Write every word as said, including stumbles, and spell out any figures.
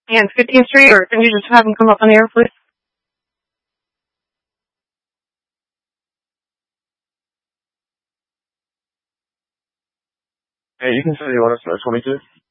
and fifteenth Street, or can you just have him come up on the air, please? Hey, you can say the order for twenty-two.